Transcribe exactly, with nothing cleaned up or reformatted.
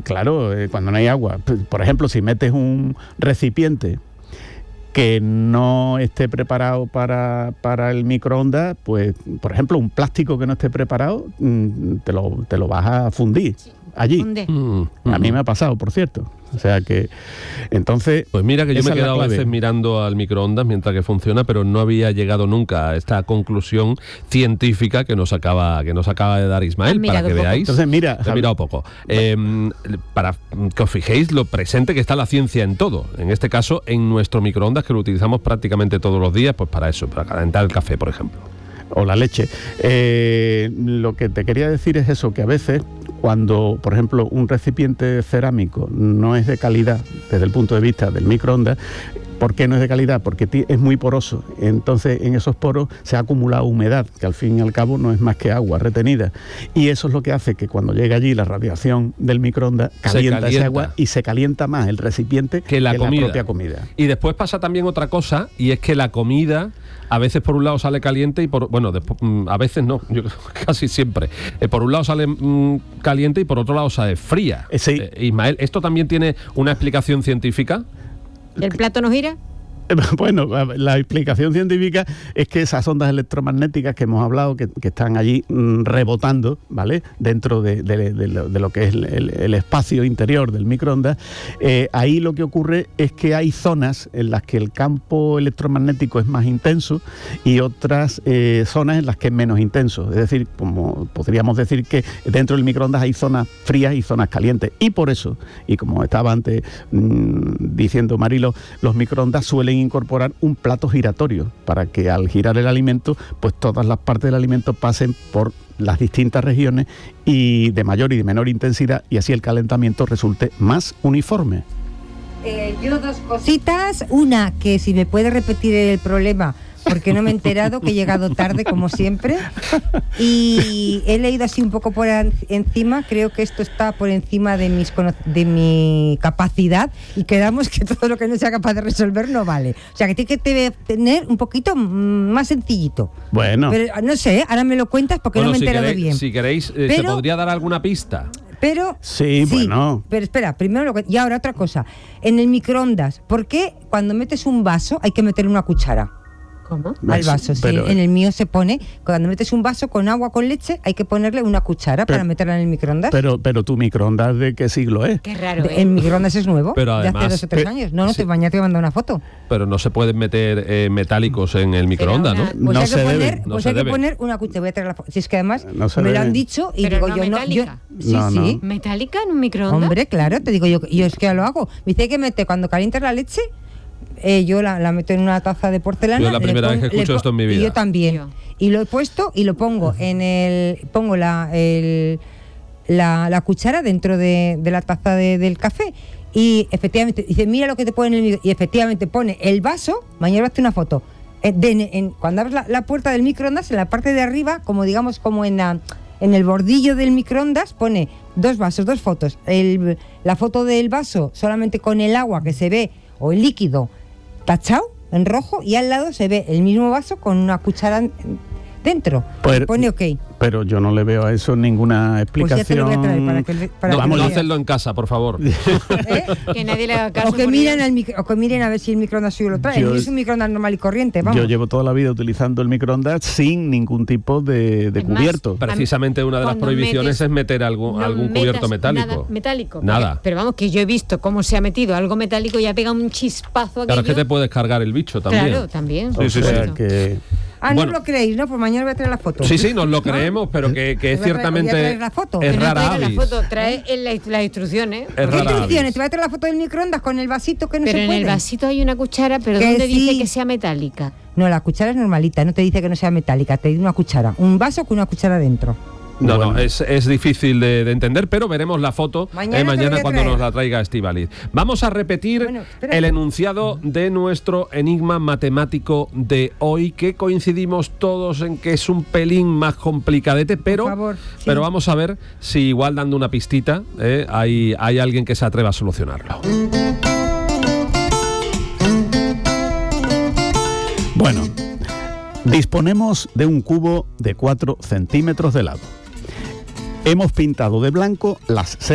claro, eh, cuando no hay agua. Por ejemplo, si metes un recipiente que no esté preparado para, para el microondas, pues, por ejemplo, un plástico que no esté preparado, te lo, te lo vas a fundir allí. Mm, a mí me ha pasado, por cierto. O sea que, entonces... Pues mira que yo me he quedado a veces mirando al microondas mientras que funciona, pero no había llegado nunca a esta conclusión científica que nos acaba, que nos acaba de dar Ismael, para que veáis. Entonces, mira... He mirado poco. Eh, para que os fijéis lo presente que está la ciencia en todo. En este caso, en nuestro microondas, que lo utilizamos prácticamente todos los días, pues para eso, para calentar el café, por ejemplo. O la leche. Eh, lo que te quería decir es eso, que a veces cuando, por ejemplo, un recipiente cerámico no es de calidad desde el punto de vista del microondas, ¿por qué no es de calidad? Porque es muy poroso. Entonces, en esos poros se ha acumulado humedad, que al fin y al cabo no es más que agua retenida. Y eso es lo que hace que cuando llega allí la radiación del microondas, calienta, calienta. ese agua y se calienta más el recipiente que la, que comida. la propia comida. Y después pasa también otra cosa, y es que la comida... A veces por un lado sale caliente y por... Bueno, después, a veces no, yo casi siempre. Eh, por un lado sale mmm, caliente y por otro lado sale fría. Eh, sí. Eh, Ismael, ¿esto también tiene una explicación científica? ¿El plato no gira? Bueno, la explicación científica es que esas ondas electromagnéticas que hemos hablado, que, que están allí mmm, rebotando, ¿vale?, dentro de, de, de, lo, de lo que es el, el, el espacio interior del microondas, eh, ahí lo que ocurre es que hay zonas en las que el campo electromagnético es más intenso y otras eh, zonas en las que es menos intenso. Es decir, como podríamos decir que dentro del microondas hay zonas frías y zonas calientes. Y por eso, y como estaba antes mmm, diciendo Marilo, los microondas suelen incorporar un plato giratorio para que al girar el alimento, pues todas las partes del alimento pasen por las distintas regiones y de mayor y de menor intensidad, y así el calentamiento resulte más uniforme. Eh, yo dos cositas. Una, que si me puede repetir el problema, porque no me he enterado, que he llegado tarde como siempre, y he leído así un poco por encima. Creo que esto está por encima de mis de mi capacidad, y quedamos que todo lo que no sea capaz de resolver no vale. O sea, que tiene que tener un poquito más sencillito. Bueno, pero no sé, ahora me lo cuentas porque bueno, no me he si enterado queréis, bien. Si queréis, eh, ¿se podría dar alguna pista? Pero sí, sí, bueno. Pero espera, primero lo que, y ahora otra cosa. En el microondas, ¿por qué cuando metes un vaso hay que meter una cuchara? ¿Cómo? Al vaso, sí. Pero, en el mío se pone, cuando metes un vaso con agua con leche, hay que ponerle una cuchara pero, para meterla en el microondas. Pero pero tu microondas, ¿de qué siglo es? Qué raro, ¿eh? El microondas es nuevo, pero además, de hace dos o tres eh, años. No, no, sí. te mañana te voy a mandar una foto. Pero no se pueden meter eh, metálicos en el microondas, una, ¿no? Pues no hay se que poner, debe. Pues no hay se que debe. poner una cuchara. Voy a traer la foto. Si es que además no me debe. lo han dicho y pero digo no yo metálica. no. Yo, sí, no, sí. No. ¿Metálica en un microondas? Hombre, claro, te digo yo, yo es que ya lo hago. Me dice que mete cuando calientas la leche. Eh, yo la, la meto en una taza de porcelana. Yo es la primera pon, vez que escucho pon, esto en mi vida. Y yo también. Yo. Y lo he puesto y lo pongo en el... Pongo la, el, la, la cuchara dentro de, de la taza de, del café. Y efectivamente, dice, mira lo que te pone en el... Y efectivamente pone el vaso, mañana vas a hacer una foto. Eh, de, en, cuando abres la, la puerta del microondas, en la parte de arriba, como digamos, como en la... En el bordillo del microondas pone dos vasos, dos fotos. El, la foto del vaso solamente con el agua que se ve, o el líquido, tachado en rojo, y al lado se ve el mismo vaso con una cuchara dentro. Pues, pone ok. Pero yo no le veo a eso ninguna explicación. Pues ya te lo voy a traer para que, para no, que vamos lo a veas. hacerlo en casa, por favor. ¿Eh? Que nadie le haga caso. O que, miren al micro, o que miren a ver si el microondas suyo lo trae. Yo, es un microondas normal y corriente, vamos. Yo llevo toda la vida utilizando el microondas sin ningún tipo de, de cubierto. Más, Precisamente una de las prohibiciones metes, es meter algún, no algún cubierto metálico. Nada metálico. Nada. Porque, pero vamos, que yo he visto cómo se ha metido algo metálico y ha pegado un chispazo aquello. Claro, es que te puedes cargar el bicho también. Claro, también. Sí, sí, o sea sí. Que... Ah, bueno. no lo creéis, ¿no? Pues mañana voy a traer la foto. Sí, sí, nos lo creemos, pero que, que es ciertamente... Voy a traer la foto. Es que rara no traiga avis. la foto, trae la, las instrucciones. Es ¿Qué rara instrucciones? avis. Te voy a traer la foto del microondas con el vasito que no pero se en puede. el vasito hay una cuchara, pero Que ¿dónde sí. dice que sea metálica? No, la cuchara es normalita, no te dice que no sea metálica, te dice una cuchara. Un vaso con una cuchara dentro. No, Bueno. no, es, es difícil de, de entender, pero veremos la foto Mañana eh, te mañana voy a cuando traer. nos la traiga Estíbaliz. Vamos a repetir Bueno, espérate. el enunciado de nuestro enigma matemático de hoy, que coincidimos todos en que es un pelín más complicadete, pero, Por favor, sí. pero vamos a ver si igual dando una pistita eh, hay, hay alguien que se atreva a solucionarlo. Bueno, disponemos de un cubo de cuatro centímetros de lado. Hemos pintado de blanco las seis